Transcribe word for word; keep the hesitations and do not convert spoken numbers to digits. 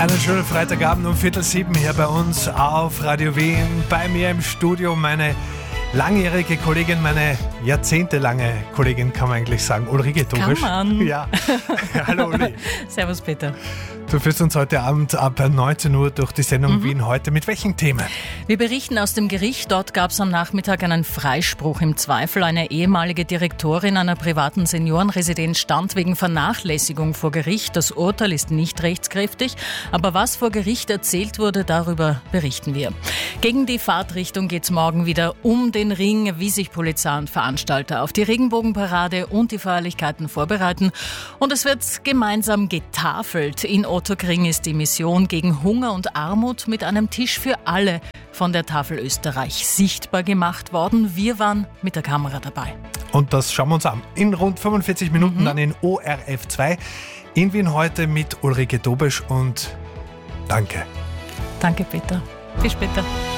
Einen schönen Freitagabend um Viertel sieben hier bei uns auf Radio Wien. Bei mir im Studio meine langjährige Kollegin, meine jahrzehntelange Kollegin, kann man eigentlich sagen, Ulrike Dobisch. Kann man. Ja. Hallo Uli. Servus Peter. Du führst uns heute Abend ab neunzehn Uhr durch die Sendung Mhm. Wien heute. Mit welchen Themen? Wir berichten aus dem Gericht. Dort gab es am Nachmittag einen Freispruch im Zweifel. Eine ehemalige Direktorin einer privaten Seniorenresidenz stand wegen Vernachlässigung vor Gericht. Das Urteil ist nicht rechtskräftig. Aber was vor Gericht erzählt wurde, darüber berichten wir. Gegen die Fahrtrichtung geht es morgen wieder um den Ring, wie sich Polizei und Veranstalter auf die Regenbogenparade und die Feierlichkeiten vorbereiten. Und es wird gemeinsam getafelt. In Ottockring ist die Mission gegen Hunger und Armut mit einem Tisch für alle von der Tafel Österreich sichtbar gemacht worden. Wir waren mit der Kamera dabei. Und das schauen wir uns an. In rund fünfundvierzig Minuten Mhm. dann in O R F zwei. In Wien heute mit Ulrike Dobisch und danke. Danke, Peter. Bis später.